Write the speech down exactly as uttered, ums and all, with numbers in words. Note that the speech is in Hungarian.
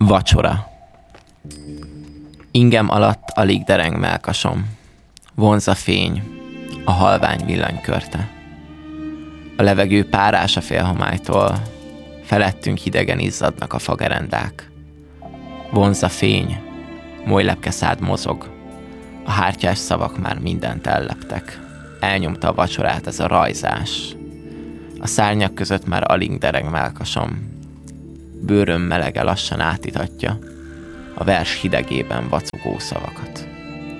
Vacsora. Ingem alatt alig dereng mellkasom. Vonz a fény, a halvány villanykörte. A levegő párás a félhomálytól, felettünk hidegen izzadnak a fagerendák. Vonz a fény, molylepkeszád mozog, a hártyás szavak már mindent elleptek. Elnyomta a vacsorát ez a rajzás. A szárnyak között már alig dereng mellkasom. Bőröm melege lassan átitatja a vers hidegében vacogó szavakat.